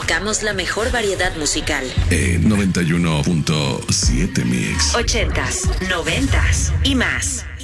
buscamos la mejor variedad musical. 91.7 Mix. 80s, 90s y más.